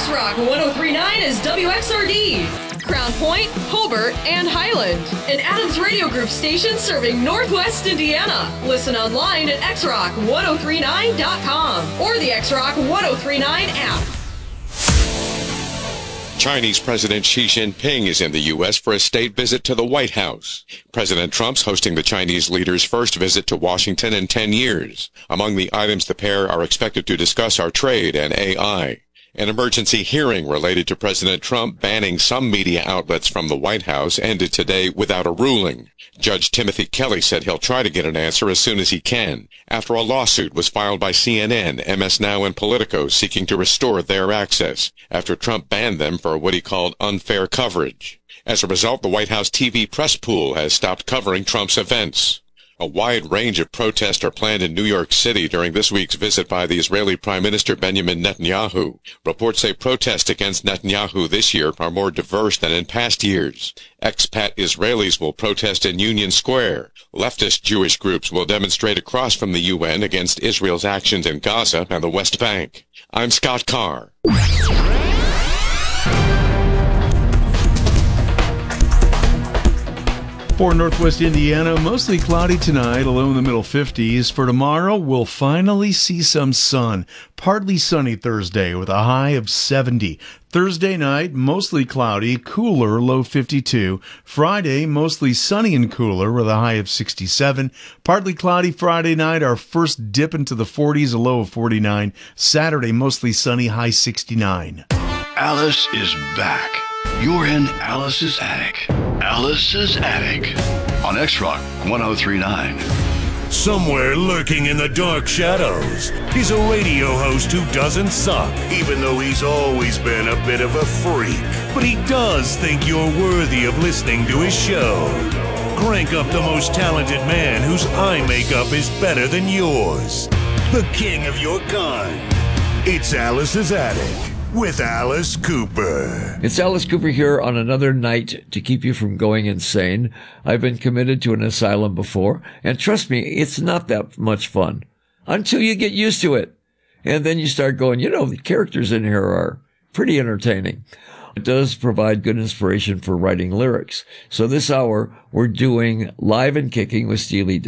X-Rock 103.9 is WXRD, Crown Point, Hobart, and Highland. An Adams Radio Group station serving Northwest Indiana. Listen online at xrock1039.com or the X-Rock 1039 app. Chinese President Xi Jinping is in the U.S. for a state visit to the White House. President Trump's hosting the Chinese leader's first visit to Washington in 10 years. Among the items the pair are expected to discuss are trade and AI. An emergency hearing related to President Trump banning some media outlets from the White House ended today without a ruling. Judge Timothy Kelly said he'll try to get an answer as soon as he can, after a lawsuit was filed by CNN, MS Now, and Politico seeking to restore their access, after Trump banned them for what he called unfair coverage. As a result, the White House TV press pool has stopped covering Trump's events. A wide range of protests are planned in New York City during this week's visit by the Israeli Prime Minister Benjamin Netanyahu. Reports say protests against Netanyahu this year are more diverse than in past years. Expat Israelis will protest in Union Square. Leftist Jewish groups will demonstrate across from the UN against Israel's actions in Gaza and the West Bank. I'm Scott Carr. For Northwest Indiana, mostly cloudy tonight, a low in the middle 50s. For tomorrow, we'll finally see some sun. Partly sunny Thursday with a high of 70. Thursday night, mostly cloudy, cooler, low 52. Friday, mostly sunny and cooler with a high of 67. Partly cloudy Friday night, our first dip into the 40s, a low of 49. Saturday, mostly sunny, high 69. Alice is back. You're in Alice's Attic. Alice's Attic on X-Rock 103.9. Somewhere lurking in the dark shadows is a radio host who doesn't suck, even though he's always been a bit of a freak. But he does think you're worthy of listening to his show. Crank up the most talented man whose eye makeup is better than yours. The king of your kind. It's Alice's Attic with Alice Cooper. It's Alice Cooper here on another night to keep you from going insane. I've been committed to an asylum before, and trust me, it's not that much fun until you get used to it. And then you start going, the characters in here are pretty entertaining. It does provide good inspiration for writing lyrics. So this hour, we're doing Live and Kicking with Steely Dan.